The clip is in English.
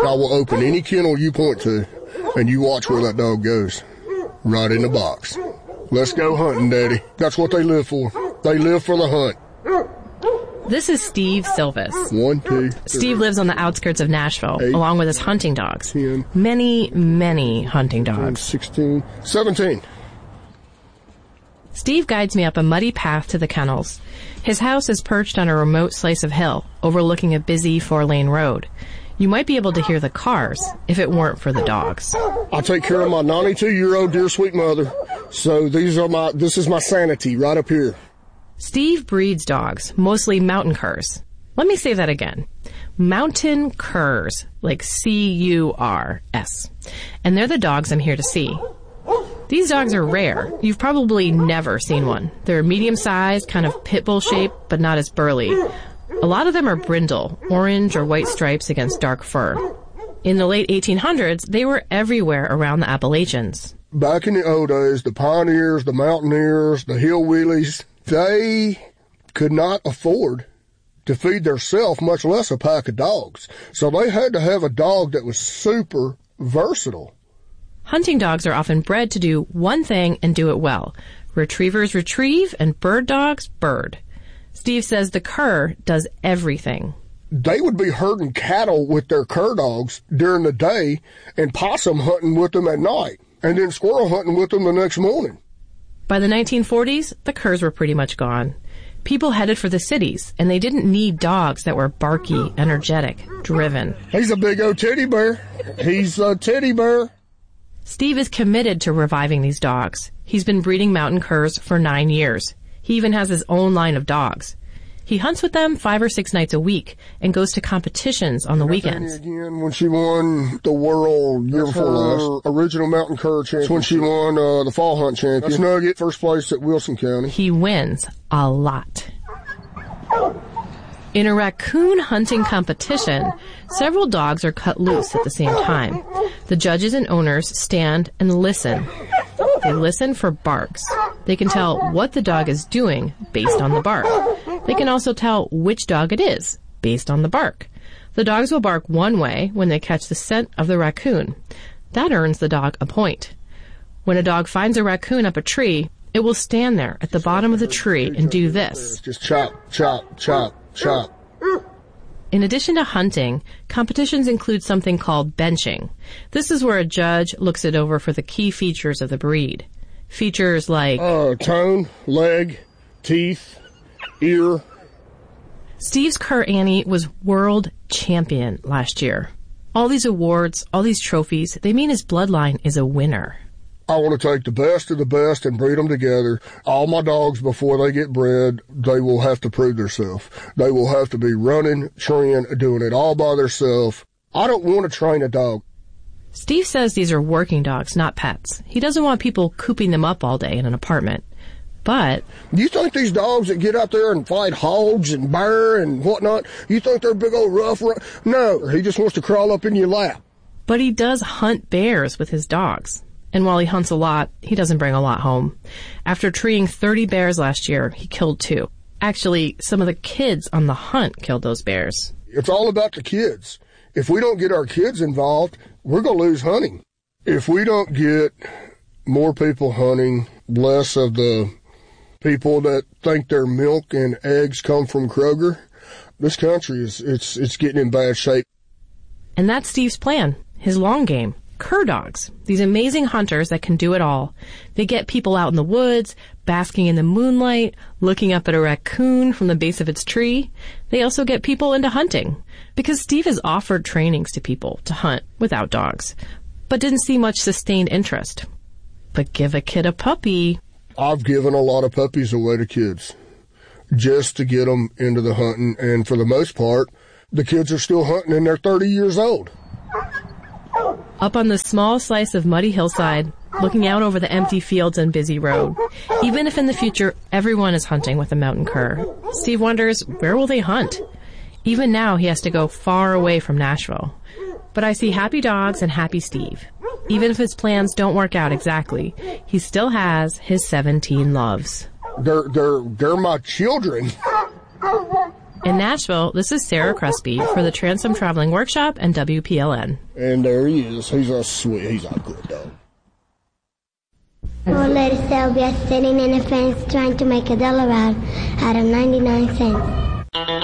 I will open any kennel you point to, and you watch where that dog goes. Right in the box. Let's go hunting, Daddy. That's what they live for. They live for the hunt. This is Steve Silvis. 1, 2, 3. Steve lives on the outskirts of Nashville, 8, along with his hunting dogs. 10, many, many hunting 10, dogs. 16, 17. Steve guides me up a muddy path to the kennels. His house is perched on a remote slice of hill, overlooking a busy 4-lane road. You might be able to hear the cars if it weren't for the dogs. I take care of my 92-year-old dear sweet mother, so this is my sanity right up here. Steve breeds dogs, mostly mountain curs. Let me say that again. Mountain curs, like C-U-R-S. And they're the dogs I'm here to see. These dogs are rare. You've probably never seen one. They're medium-sized, kind of pit bull shaped, but not as burly. A lot of them are brindle, orange or white stripes against dark fur. In the late 1800s, they were everywhere around the Appalachians. Back in the old days, the pioneers, the mountaineers, the hillwheelies, they could not afford to feed theirself, much less a pack of dogs. So they had to have a dog that was super versatile. Hunting dogs are often bred to do one thing and do it well. Retrievers retrieve and bird dogs bird. Steve says the cur does everything. They would be herding cattle with their cur dogs during the day and possum hunting with them at night, and then squirrel hunting with them the next morning. By the 1940s, the curs were pretty much gone. People headed for the cities, and they didn't need dogs that were barky, energetic, driven. He's a big old teddy bear. He's a teddy bear. Steve is committed to reviving these dogs. He's been breeding mountain curs for 9 years. He even has his own line of dogs. He hunts with them 5 or 6 nights a week and goes to competitions on the weekends. Again, when she won the world year before last, original mountain cur champion. When she won the fall hunt champion. That's Nugget, first place at Wilson County. He wins a lot. In a raccoon hunting competition, several dogs are cut loose at the same time. The judges and owners stand and listen. They listen for barks. They can tell what the dog is doing based on the bark. They can also tell which dog it is based on the bark. The dogs will bark one way when they catch the scent of the raccoon. That earns the dog a point. When a dog finds a raccoon up a tree, it will stand there at the bottom of the tree and do this. Just chop, chop, chop, chop. In addition to hunting, competitions include something called benching. This is where a judge looks it over for the key features of the breed. Features like tone, leg, teeth, ear. Steve's cur Annie was world champion last year. All these awards, all these trophies, they mean his bloodline is a winner. I want to take the best of the best and breed them together. All my dogs, before they get bred, they will have to prove themselves. They will have to be running, trained, doing it all by themselves. I don't want to train a dog. Steve says these are working dogs, not pets. He doesn't want people cooping them up all day in an apartment. But you think these dogs that get out there and fight hogs and bear and whatnot, you think they're big old rough? No, he just wants to crawl up in your lap. But he does hunt bears with his dogs. And while he hunts a lot, he doesn't bring a lot home. After treeing 30 bears last year, he killed 2. Actually, some of the kids on the hunt killed those bears. It's all about the kids. If we don't get our kids involved, we're going to lose hunting. If we don't get more people hunting, less of the people that think their milk and eggs come from Kroger, this country it's getting in bad shape. And that's Steve's plan, his long game. Cur dogs, these amazing hunters that can do it all. They get people out in the woods, basking in the moonlight, looking up at a raccoon from the base of its tree. They also get people into hunting, because Steve has offered trainings to people to hunt without dogs, but didn't see much sustained interest. But give a kid a puppy. I've given a lot of puppies away to kids just to get them into the hunting, and for the most part, the kids are still hunting and they're 30 years old. Up on the small slice of muddy hillside, looking out over the empty fields and busy road. Even if in the future everyone is hunting with a mountain cur, Steve wonders, where will they hunt? Even now he has to go far away from Nashville. But I see happy dogs and happy Steve. Even if his plans don't work out exactly, he still has his 17 loves. They're my children. In Nashville, this is Sarah Crespi for the Transom Traveling Workshop and WPLN. And there he is. He's a good dog. Old lady Sylvia sitting in a fence trying to make $1 out of 99 cents.